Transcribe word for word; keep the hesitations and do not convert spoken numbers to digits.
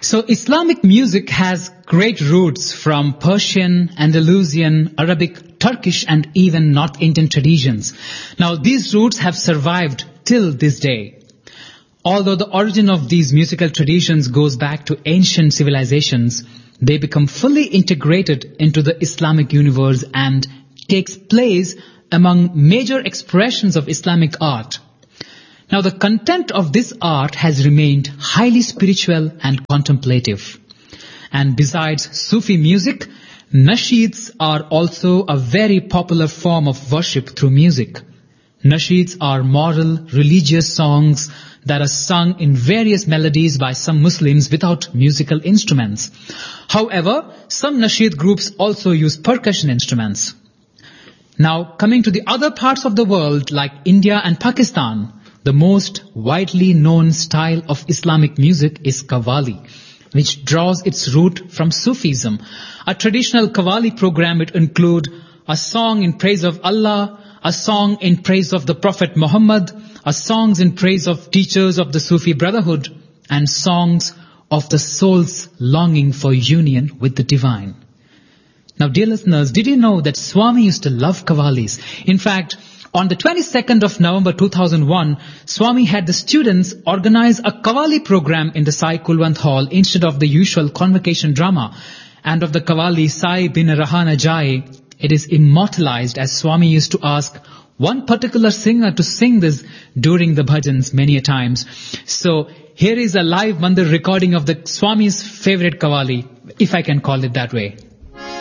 So Islamic music has great roots from Persian, Andalusian, Arabic, Turkish and even North Indian traditions. Now these roots have survived till this day. Although the origin of these musical traditions goes back to ancient civilizations, they become fully integrated into the Islamic universe and takes place among major expressions of Islamic art. Now the content of this art has remained highly spiritual and contemplative. And besides Sufi music, nasheeds are also a very popular form of worship through music. Nasheeds are moral, religious songs that are sung in various melodies by some Muslims without musical instruments. However, some nasheed groups also use percussion instruments. Now, coming to the other parts of the world like India and Pakistan, the most widely known style of Islamic music is Qawwali, which draws its root from Sufism. A traditional Qawwali program would include a song in praise of Allah, a song in praise of the Prophet Muhammad, a songs in praise of teachers of the Sufi Brotherhood, and songs of the soul's longing for union with the divine. Now, dear listeners, did you know that Swami used to love Qawwalis? In fact, on the twenty-second of November two thousand one, Swami had the students organize a Qawwali program in the Sai Kulwant Hall instead of the usual convocation drama. And of the Qawwali Sai bin Rahana Jai, it is immortalized as Swami used to ask one particular singer to sing this during the bhajans many a times. So here is a live mandir recording of the Swami's favorite Qawwali, if I can call it that way.